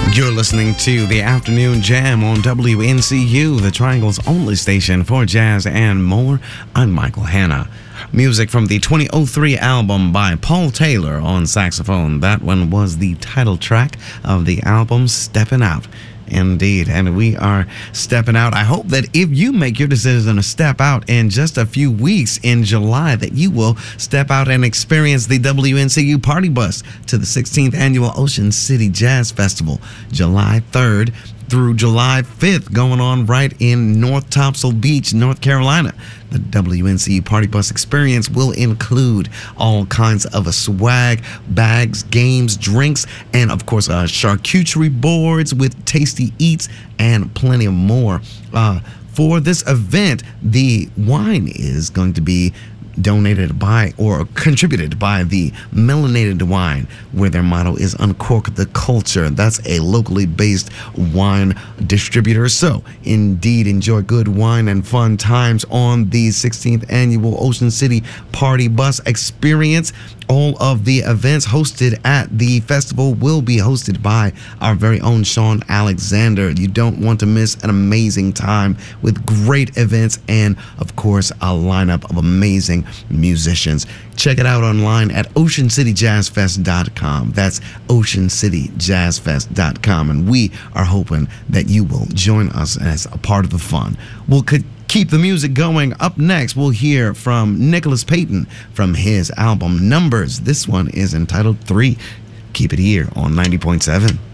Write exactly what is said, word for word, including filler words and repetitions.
You're listening to the Afternoon Jam on W N C U, the Triangle's only station for jazz and more. I'm Michael Hanna. Music from the twenty oh three album by Paul Taylor on saxophone. That one was the title track of the album, Steppin' Out. Indeed, and we are stepping out. I hope that if you make your decision to step out in just a few weeks in July, that you will step out and experience the W N C U Party Bus to the sixteenth Annual Ocean City Jazz Festival, July third through July fifth, going on right in North Topsail Beach, North Carolina. The W N C U Party Bus experience will include all kinds of a swag, bags, games, drinks, and of course uh, charcuterie boards with tasty eats and plenty more. Uh, for this event, the wine is going to be donated by or contributed by the Melanated Wine, where their motto is Uncork the Culture. That's a locally based wine distributor. So indeed, enjoy good wine and fun times on the sixteenth Annual Ocean City Party Bus experience. All of the events hosted at the festival will be hosted by our very own Sean Alexander. You don't want to miss an amazing time with great events and, of course, a lineup of amazing musicians. Check it out online at ocean city jazz fest dot com. That's ocean city jazz fest dot com. And we are hoping that you will join us as a part of the fun. We'll could keep the music going. Up next, we'll hear from Nicholas Payton from his album Numbers. This one is entitled Three. Keep it here on ninety point seven.